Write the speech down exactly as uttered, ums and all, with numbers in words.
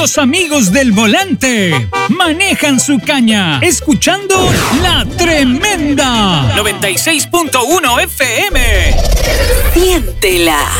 Los amigos del volante manejan su caña, escuchando La Tremenda. noventa y seis punto uno F M. Siéntela.